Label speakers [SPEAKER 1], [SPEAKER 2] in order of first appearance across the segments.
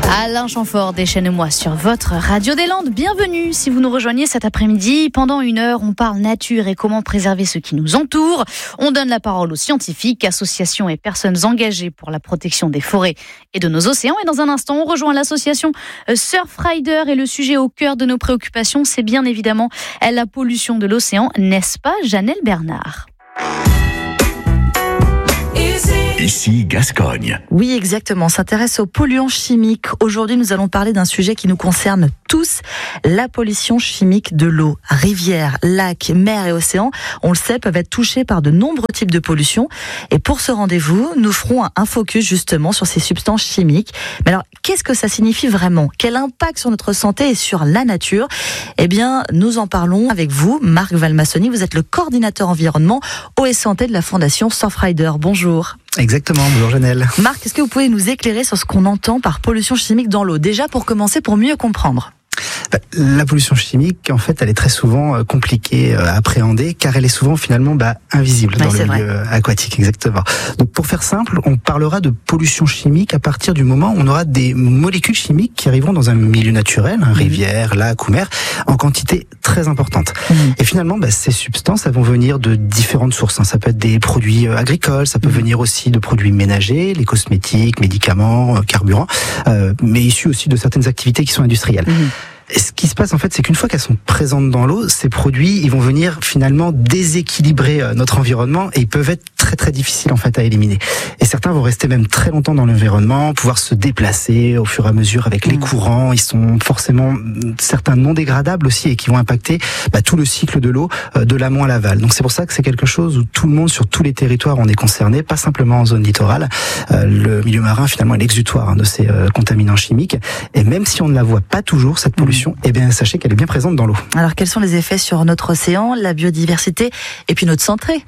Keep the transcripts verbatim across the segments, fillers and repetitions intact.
[SPEAKER 1] Alain Chamfort déchaîne-moi sur votre Radio des Landes. Bienvenue si vous nous rejoignez cet après-midi. Pendant une heure, on parle nature et comment préserver ce qui nous entoure. On donne la parole aux scientifiques, associations et personnes engagées pour la protection des forêts et de nos océans. Et dans un instant, on rejoint l'association Surfrider et le sujet au cœur de nos préoccupations, c'est bien évidemment la pollution de l'océan, n'est-ce pas, Janelle Bernard?
[SPEAKER 2] Ici Gascogne.
[SPEAKER 3] Oui, exactement. On s'intéresse aux polluants chimiques. Aujourd'hui, nous allons parler d'un sujet qui nous concerne tous, la pollution chimique de l'eau. Rivières, lacs, mers et océans, on le sait, peuvent être touchés par de nombreux types de pollution. Et pour ce rendez-vous, nous ferons un focus justement sur ces substances chimiques. Mais alors, qu'est-ce que ça signifie vraiment? Quel impact sur notre santé et sur la nature? Eh bien, nous en parlons avec vous, Marc Valmassoni. Vous êtes le coordinateur environnement, eau et santé de la Fondation Surfrider. Bonjour.
[SPEAKER 4] Exactement, bonjour Janelle.
[SPEAKER 3] Marc, est-ce que vous pouvez nous éclairer sur ce qu'on entend par pollution chimique dans l'eau? Déjà pour commencer, pour mieux comprendre.
[SPEAKER 4] La pollution chimique, en fait, elle est très souvent compliquée à appréhender car elle est souvent finalement bah, invisible
[SPEAKER 3] ouais,
[SPEAKER 4] dans le
[SPEAKER 3] vrai.
[SPEAKER 4] milieu aquatique, exactement. Donc pour faire simple, on parlera de pollution chimique à partir du moment où on aura des molécules chimiques qui arriveront dans un milieu naturel, hein, mmh. rivière, lac ou mer, en quantité très importante. Mmh. Et finalement, bah, ces substances, elles vont venir de différentes sources. Hein. Ça peut être des produits agricoles, ça peut mmh. venir aussi de produits ménagers, les cosmétiques, médicaments, carburants, euh, mais issus aussi de certaines activités qui sont industrielles. Mmh. Et ce qui se passe en fait, c'est qu'une fois qu'elles sont présentes dans l'eau, ces produits, ils vont venir finalement déséquilibrer notre environnement et ils peuvent être très très difficiles en fait à éliminer. Et certains vont rester même très longtemps dans l'environnement, pouvoir se déplacer au fur et à mesure avec mmh. les courants. Ils sont forcément certains non dégradables aussi et qui vont impacter bah, tout le cycle de l'eau euh, de l'amont à l'aval. Donc c'est pour ça que c'est quelque chose où tout le monde sur tous les territoires on est concerné, pas simplement en zone littorale. Euh, le milieu marin finalement est l'exutoire hein, de ces euh, contaminants chimiques. Et même si on ne la voit pas toujours cette pollution, eh bien, sachez qu'elle est bien présente dans l'eau.
[SPEAKER 3] Alors, quels sont les effets sur notre océan, la biodiversité et puis notre santé?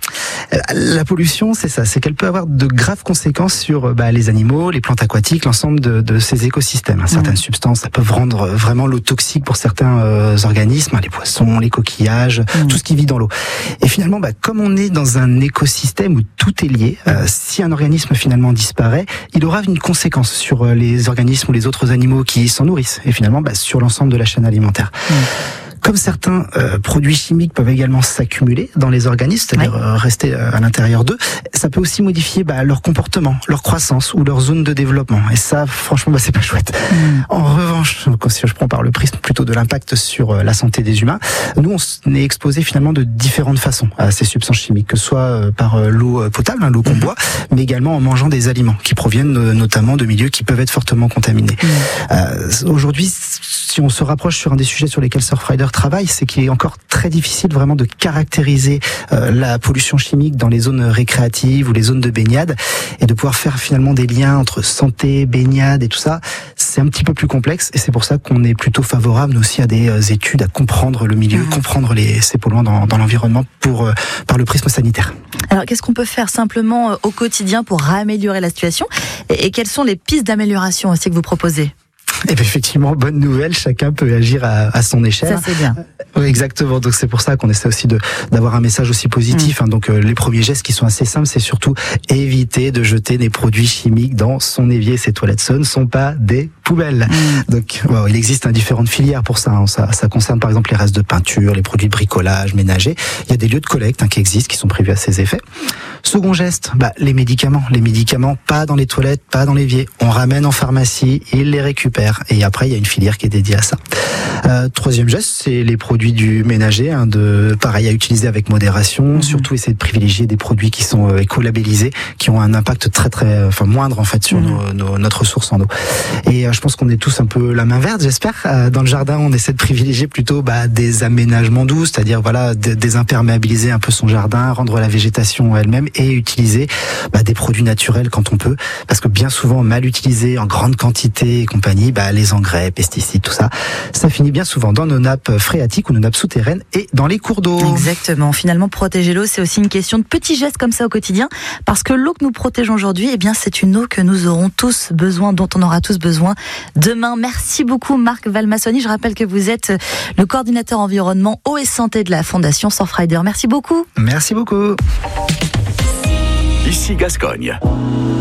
[SPEAKER 4] La pollution, c'est ça, c'est qu'elle peut avoir de graves conséquences sur bah, les animaux, les plantes aquatiques, l'ensemble de, de ces écosystèmes. Certaines mmh. substances, ça peut rendre vraiment l'eau toxique pour certains euh, organismes, les poissons, les coquillages, mmh. tout ce qui vit dans l'eau. Et finalement, bah, comme on est dans un écosystème où tout est lié, euh, si un organisme finalement disparaît, il aura une conséquence sur euh, les organismes ou les autres animaux qui s'en nourrissent et finalement bah, sur l'ensemble de la chaîne alimentaire. Mmh. Comme certains euh, produits chimiques peuvent également s'accumuler dans les organismes, c'est-à-dire ouais. euh, rester euh, à l'intérieur d'eux, ça peut aussi modifier bah, leur comportement, leur croissance ou leur zone de développement. Et ça, franchement, bah, c'est pas chouette. Mmh. En revanche, si je prends par le prisme plutôt de l'impact sur euh, la santé des humains, nous, on est exposé finalement de différentes façons à ces substances chimiques, que ce soit euh, par euh, l'eau potable, hein, l'eau qu'on mmh. boit, mais également en mangeant des aliments qui proviennent euh, notamment de milieux qui peuvent être fortement contaminés. Mmh. Euh, aujourd'hui, si on se rapproche sur un des sujets sur lesquels Surfrider travaille, c'est qu'il est encore très difficile vraiment de caractériser euh, la pollution chimique dans les zones récréatives ou les zones de baignade et de pouvoir faire finalement des liens entre santé, baignade et tout ça. C'est un petit peu plus complexe et c'est pour ça qu'on est plutôt favorable aussi à des euh, études, à comprendre le milieu, mmh. comprendre les, ces polluants dans, dans l'environnement pour, euh, par le prisme sanitaire.
[SPEAKER 3] Alors qu'est-ce qu'on peut faire simplement euh, au quotidien pour améliorer la situation et, et quelles sont les pistes d'amélioration aussi que vous proposez?
[SPEAKER 4] Et bien effectivement, bonne nouvelle, chacun peut agir à, à son échelle.
[SPEAKER 3] Ça c'est bien.
[SPEAKER 4] Oui, exactement. Donc c'est pour ça qu'on essaie aussi de d'avoir un message aussi positif. Mmh. Hein. Donc euh, les premiers gestes qui sont assez simples, c'est surtout éviter de jeter des produits chimiques dans son évier. Ces toilettes, ce ne sont pas des poubelles. Mmh. Donc bon, il existe hein, différentes filières pour ça, hein. ça. Ça concerne par exemple les restes de peinture, les produits de bricolage, ménagers. Il y a des lieux de collecte hein, qui existent, qui sont prévus à ces effets. Second geste, bah, les médicaments. Les médicaments, pas dans les toilettes, pas dans l'évier. On ramène en pharmacie, ils les récupèrent. Et après, il y a une filière qui est dédiée à ça. Euh, troisième geste, c'est les produits du ménager, hein, de pareil à utiliser avec modération. Mmh. Surtout essayer de privilégier des produits qui sont euh, éco-labellisés, qui ont un impact très très, enfin moindre en fait sur mmh. nos, nos, notre ressource en eau. Et euh, je pense qu'on est tous un peu la main verte, j'espère. Euh, dans le jardin, on essaie de privilégier plutôt bah, des aménagements doux, c'est-à-dire voilà d- désimperméabiliser un peu son jardin, rendre la végétation elle-même et utiliser bah, des produits naturels quand on peut, parce que bien souvent mal utilisés en grande quantité et compagnie, bah, les engrais, pesticides, tout ça, ça finit bien souvent dans nos nappes phréatiques ou nos nappes souterraines et dans les cours d'eau.
[SPEAKER 3] Exactement. Finalement, protéger l'eau, c'est aussi une question de petits gestes comme ça au quotidien, parce que l'eau que nous protégeons aujourd'hui, eh bien, c'est une eau que nous aurons tous besoin, dont on aura tous besoin demain. Merci beaucoup, Marc Valmassoni. Je rappelle que vous êtes le coordinateur environnement, eau et santé de la Fondation Surfrider. Merci beaucoup.
[SPEAKER 4] Merci beaucoup.
[SPEAKER 2] Ici Gascogne.